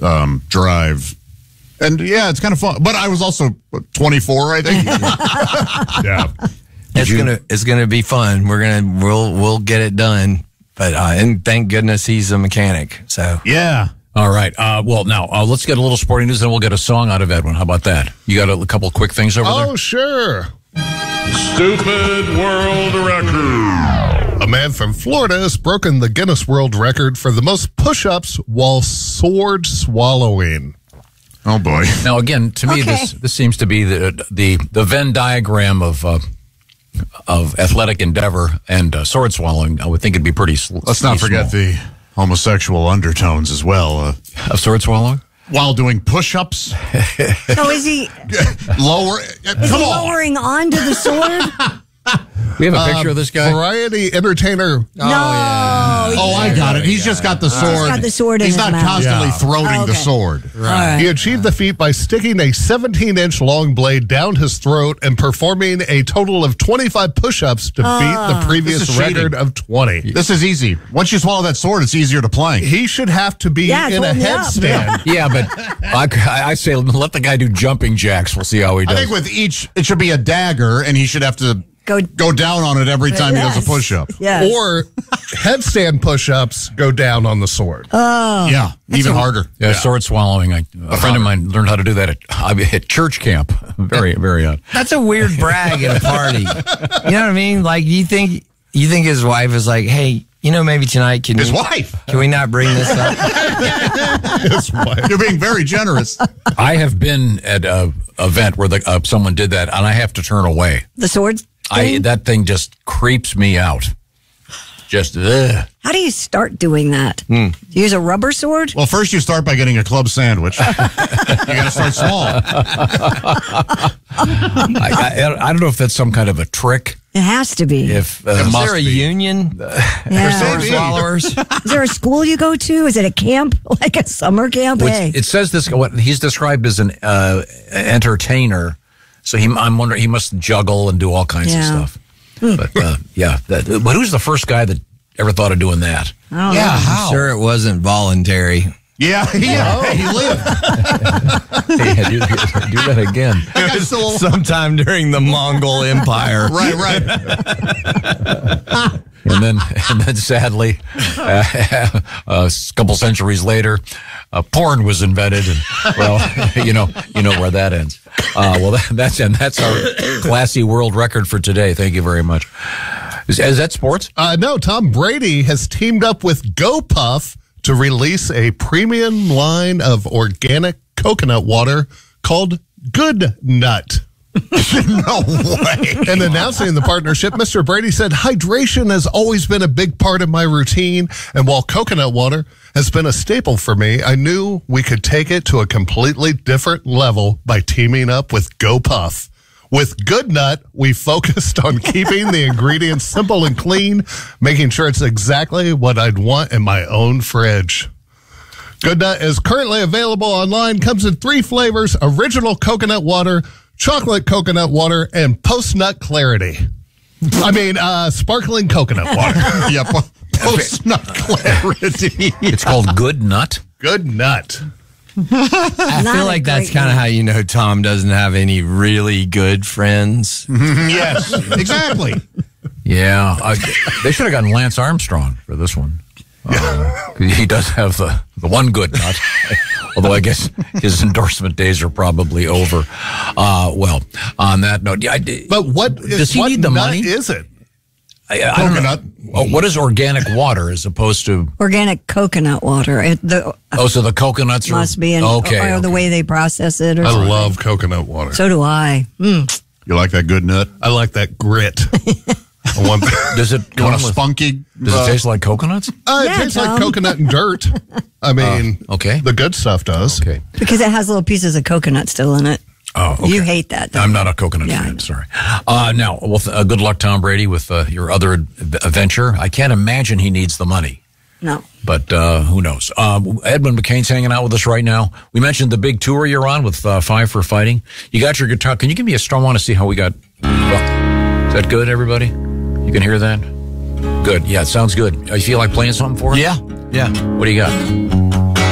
drive. And yeah, it's kind of fun. But I was also 24, I think. Yeah. It's gonna be fun. We'll get it done. But and thank goodness he's a mechanic. So yeah. All right. Well, now let's get a little sporting news, and we'll get a song out of Edwin. How about that? You got a couple quick things over there? Oh, sure. Stupid world record. A man from Florida has broken the Guinness World Record for the most push-ups while sword swallowing. Oh boy! Now, again, to me, this seems to be the Venn diagram of athletic endeavor and sword swallowing. I would think it'd be pretty. Let's not forget the homosexual undertones as well. Of sword swallowing while doing push-ups. So is he lower? Is he lowering onto the sword? We have a picture of this guy. Variety entertainer. No. I got it. He's just got the sword. He's got the sword in He's his not mouth. constantly throating the sword. Right. He achieved the feat by sticking a 17-inch long blade down his throat and performing a total of 25 push-ups to beat the previous record of 20. This is easy. Once you swallow that sword, it's easier to plank. He should have to be in a headstand. Yeah, but I say let the guy do jumping jacks. We'll see how he does. I think with each, it should be a dagger, and he should have to go down on it every time he does a push-up. Yes. Or headstand push-ups, go down on the sword. Yeah, even harder. Yeah, sword swallowing. A friend of mine learned how to do that at church camp. Very, very odd. That's a weird brag at a party. You know what I mean? Like you think his wife is like, hey, maybe tonight can we not bring this up? His wife. You're being very generous. I have been at an event where someone did that, and I have to turn away. The swords thing? That thing just creeps me out. Just ugh. How do you start doing that? Do you use a rubber sword? Well, first you start by getting a club sandwich. You got to start small. I don't know if that's some kind of a trick. It has to be. Is there a union for sword swallowers? Is there a school you go to? Is it a camp, like a summer camp? It says this. What he's described as an entertainer. So I'm wondering he must juggle and do all kinds of stuff. But but who's the first guy that ever thought of doing that? I'm sure it wasn't voluntary. Yeah. Hey, he lived. Do that again. Sometime during the Mongol Empire. Right. And then sadly, a couple centuries later, porn was invented, and you know where that ends. That's our classy world record for today. Thank you very much. Is that sports? No, Tom Brady has teamed up with GoPuff to release a premium line of organic coconut water called Good Nut. No way. And announcing the partnership, Mr. Brady said, hydration has always been a big part of my routine, and while coconut water has been a staple for me, I knew we could take it to a completely different level by teaming up with GoPuff. With Good Nut, we focused on keeping the ingredients simple and clean, making sure it's exactly what I'd want in my own fridge. Good Nut is currently available online, comes in 3 flavors: original coconut water, chocolate coconut water, and post-nut clarity. Sparkling coconut water. Yeah, post-nut clarity. It's called Good Nut? Good Nut. I feel like that's kind of how you know Tom doesn't have any really good friends. Yes, exactly. Yeah, they should have gotten Lance Armstrong for this one. He does have the one good nut. Although I guess his endorsement days are probably over. On that note, but what does he need the money? Is it? I don't know. What is organic water as opposed to organic coconut water? So the coconuts must be or the way they process it. Or something. Love coconut water. So do I. You like that Good Nut? I like that grit. Does it you want a spunky? Does it taste like coconuts? It tastes like coconut and dirt. Okay. The good stuff does. Okay. Because it has little pieces of coconut still in it. Oh, okay. You hate that. I'm not a coconut fan. Sorry. Now, good luck, Tom Brady, with your other venture. I can't imagine he needs the money. No. But who knows? Edwin McCain's hanging out with us right now. We mentioned the big tour you're on with Five for Fighting. You got your guitar. Can you give me a strum? I want to see how we got. Is that good, everybody? You can hear that? Good. Yeah, it sounds good. You feel like playing something for us? Yeah. What do you got?